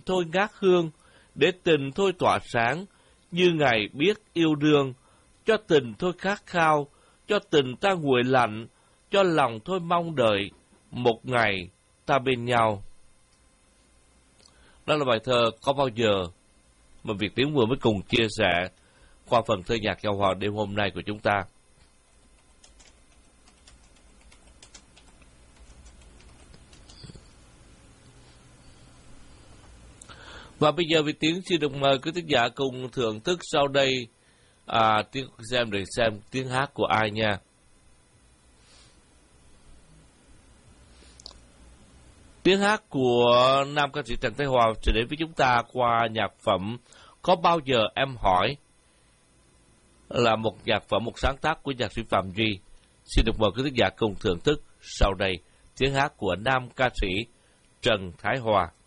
thôi ngát hương, để tình thôi tỏa sáng, như ngày biết yêu đương, cho tình thôi khát khao, cho tình ta nguội lạnh, cho lòng thôi mong đợi, một ngày ta bên nhau. Đó là bài thơ Có Bao Giờ mà Việt Tiến vừa mới cùng chia sẻ qua phần thơ nhạc giao hòa đêm hôm nay của chúng ta. Và bây giờ Việt Tiến xin được mời quý thính giả cùng thưởng thức sau đây xem tiếng hát của ai nha. Tiếng hát của nam ca sĩ Trần Thái Hòa sẽ đến với chúng ta qua nhạc phẩm Có Bao Giờ Em Hỏi, là một nhạc phẩm, một sáng tác của nhạc sĩ Phạm Duy. Xin được mời quý thính giả cùng thưởng thức sau đây tiếng hát của nam ca sĩ Trần Thái Hòa.